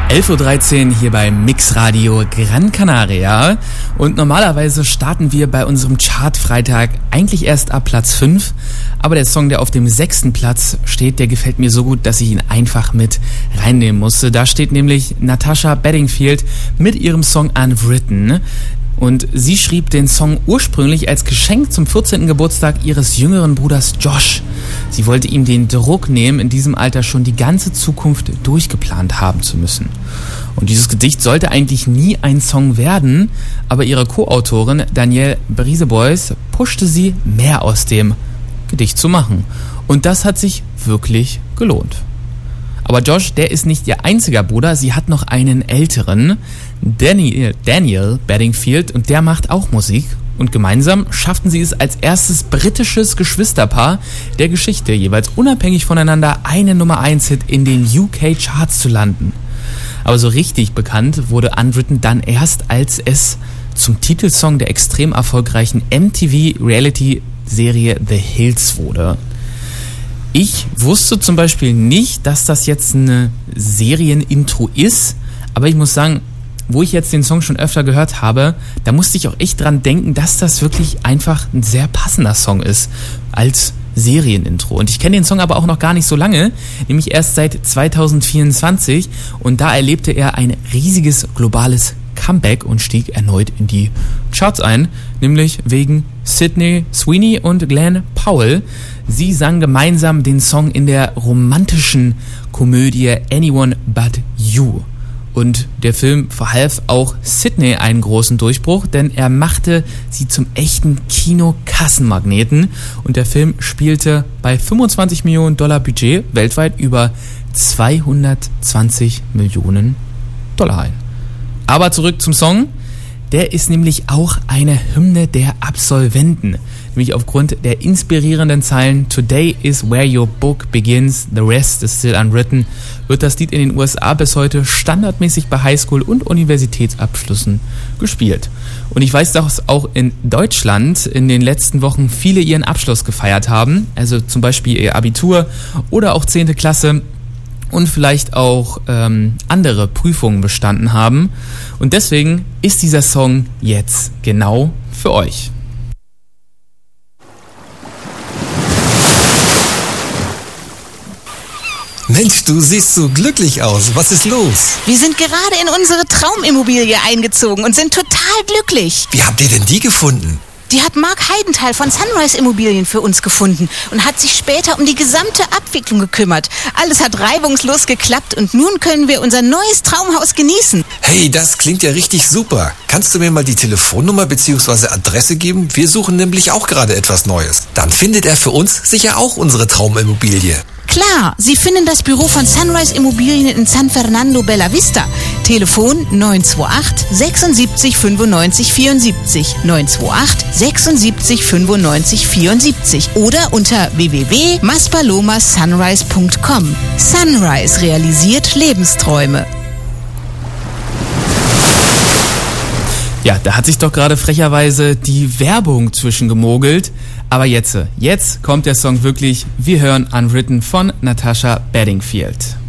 11.13 Uhr hier bei Mix Radio Gran Canaria und normalerweise starten wir bei unserem Chart-Freitag eigentlich erst ab Platz 5, aber der Song, der auf dem 6. Platz steht, der gefällt mir so gut, dass ich ihn einfach mit reinnehmen musste. Da steht nämlich Natasha Bedingfield mit ihrem Song Unwritten. Und sie schrieb den Song ursprünglich als Geschenk zum 14. Geburtstag ihres jüngeren Bruders Josh. Sie wollte ihm den Druck nehmen, in diesem Alter schon die ganze Zukunft durchgeplant haben zu müssen. Und dieses Gedicht sollte eigentlich nie ein Song werden, aber ihre Co-Autorin Danielle Brisebois pushte sie, mehr aus dem Gedicht zu machen. Und das hat sich wirklich gelohnt. Aber Josh, der ist nicht ihr einziger Bruder, sie hat noch einen älteren, Daniel Bedingfield, und der macht auch Musik. Und gemeinsam schafften sie es als erstes britisches Geschwisterpaar der Geschichte, jeweils unabhängig voneinander einen Nummer-1-Hit in den UK-Charts zu landen. Aber so richtig bekannt wurde Unwritten dann erst, als es zum Titelsong der extrem erfolgreichen MTV-Reality-Serie The Hills wurde. Ich wusste zum Beispiel nicht, dass das jetzt eine Serienintro ist, aber ich muss sagen, wo ich jetzt den Song schon öfter gehört habe, da musste ich auch echt dran denken, dass das wirklich einfach ein sehr passender Song ist als Serienintro. Und ich kenne den Song aber auch noch gar nicht so lange, nämlich erst seit 2024, und da erlebte er ein riesiges globales Comeback und stieg erneut in die Charts ein, nämlich wegen Sydney Sweeney und Glenn Powell. Sie sang gemeinsam den Song in der romantischen Komödie Anyone But You. Und der Film verhalf auch Sydney einen großen Durchbruch, denn er machte sie zum echten Kinokassenmagneten, und der Film spielte bei $25 Millionen Budget weltweit über 220 Millionen ein. Aber zurück zum Song. Der ist nämlich auch eine Hymne der Absolventen. Nämlich aufgrund der inspirierenden Zeilen "Today is where your book begins, the rest is still unwritten" wird das Lied in den USA bis heute standardmäßig bei Highschool- und Universitätsabschlüssen gespielt. Und ich weiß, dass auch in Deutschland in den letzten Wochen viele ihren Abschluss gefeiert haben. Also zum Beispiel ihr Abitur oder auch 10. Klasse. Und vielleicht auch andere Prüfungen bestanden haben. Und deswegen ist dieser Song jetzt genau für euch. Mensch, du siehst so glücklich aus. Was ist los? Wir sind gerade in unsere Traumimmobilie eingezogen und sind total glücklich. Wie habt ihr denn die gefunden? Die hat Mark Heidenthal von Sunrise Immobilien für uns gefunden und hat sich später um die gesamte Abwicklung gekümmert. Alles hat reibungslos geklappt und nun können wir unser neues Traumhaus genießen. Hey, das klingt ja richtig super. Kannst du mir mal die Telefonnummer bzw. Adresse geben? Wir suchen nämlich auch gerade etwas Neues. Dann findet er für uns sicher auch unsere Traumimmobilie. Klar, Sie finden das Büro von Sunrise Immobilien in San Fernando Bella Vista. Telefon 928 76 95 74 928 76 95 74 oder unter www.maspalomasunrise.com. Sunrise realisiert Lebensträume. Ja, da hat sich doch gerade frecherweise die Werbung zwischengemogelt. Aber jetzt kommt der Song wirklich. Wir hören Unwritten von Natasha Bedingfield.